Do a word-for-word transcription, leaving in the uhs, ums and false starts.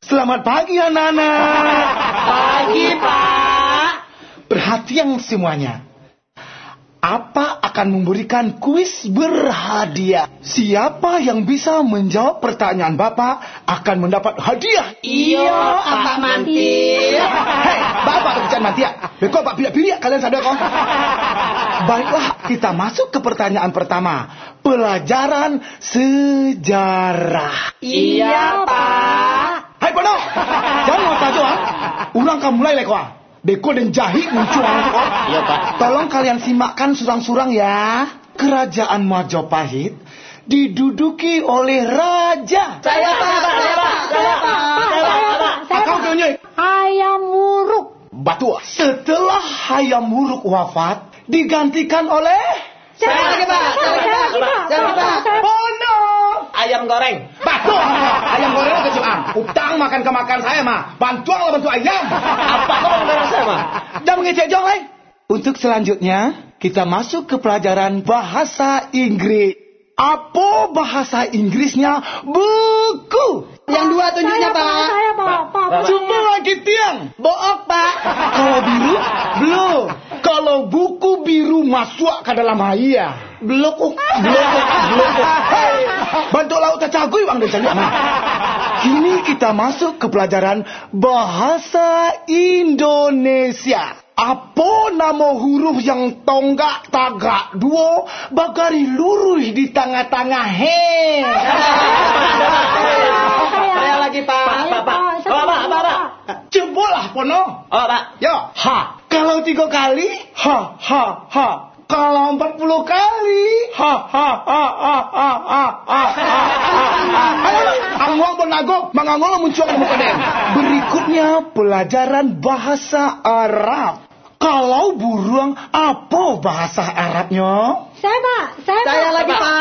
Selamat pagi anak-anak. Pagi, Pak. Perhatian semuanya. Apa akan memberikan kuis berhadiah. Siapa yang bisa menjawab pertanyaan Bapak akan mendapat hadiah. Iya, Pak Manti. Hei, Bapak bicara Manti ya. Beko Pak pilih-pilih kalian sadar kok. Baiklah, kita masuk ke pertanyaan pertama. Pelajaran sejarah. Iya, Pak. Hai Pono, jangan mau tahu ah. Ulang kamu mulai lekwa. Beko dan jahit muncul kok. Iya, Pak. Tolong kalian simakkan surang-surang ya. Kerajaan Majapahit diduduki oleh raja. Saya, Pak. Saya, Pak. Saya, Pak. Saya, Pak. Akang tunjuk. Hayam Wuruk. Batu. Setelah Hayam Wuruk wafat, digantikan oleh Saya lagi, Pak. Saya lagi, Pak. Saya lagi, Pak. Pono. Ayam goreng. Batu. Ayam goreng ke Jepang. Utang makan ke makan saya mah. Bantuan lah bantu ayam. Apa kau goreng saya, Pak? Jangan ngecek jong, eh. Untuk selanjutnya, kita masuk ke pelajaran bahasa Inggris. Apa bahasa Inggrisnya? Buku. Yang dua tunjuknya, Saya, Pak. Saya, Pak. Pak. Cuma lagi tiang. Book, Pak. Kalau biru, belum. Kalau buku biru masuk ke dalam haya. Blok. Belum, belum. Hei, bantu laut cacagui bang dan cari anak. Kini kita masuk ke pelajaran bahasa Indonesia. Apa nama huruf yang tonggak tagak dua bagari luruh di tengah-tengah he? Saya lagi, Pak. Pak, Pak. Apa, Pak? Apa, Pak? Cobalah Pono. Oh, Pak. Yo, ha. Kalau tiga kali, ha, ha, ha. Kalau empat puluh kali, ha, ha, ha, ha, ha, ha, ha, ha. Ayo, angwang penago, mangangolo muncul ke muka den. Berikutnya pelajaran bahasa Arab. Kalau burung, apa bahasa Arabnya? Saya, Pak. Saya, Pak. Saya lagi, Pak.